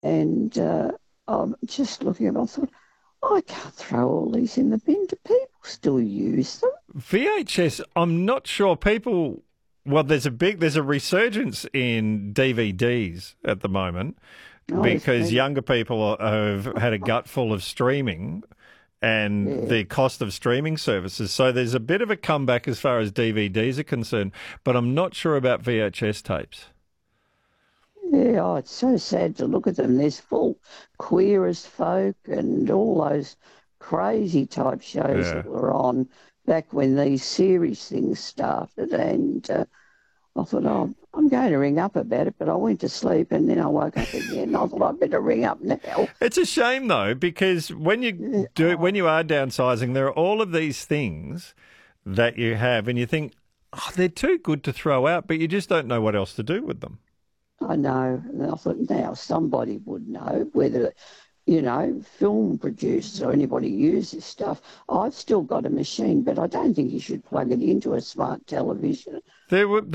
And I'm just looking at them, I thought, I can't throw all these in the bin. Do people still use them? VHS, I'm not sure people. Well, there's a resurgence in DVDs at the moment Oh, there's because plenty. younger people have had a gut full of streaming and Yeah, the cost of streaming services. So there's a bit of a comeback as far as DVDs are concerned, but I'm not sure about VHS tapes. yeah. Oh, it's so sad to look at them. There's full Queer as Folk and all those crazy type shows that Yeah. were on back when these series things started. And I thought, oh, I'm going to ring up about it, but I went to sleep and then I woke up again. I thought I'd better ring up now. It's a shame though, because Yeah, when oh, you are downsizing, there are all of these things that you have, and you think, oh, they're too good to throw out, but you just don't know what else to do with them. I know. And I thought now somebody would know whether, film producers or anybody use this stuff. I've still got a machine, but I don't think you should plug it into a smart television. There were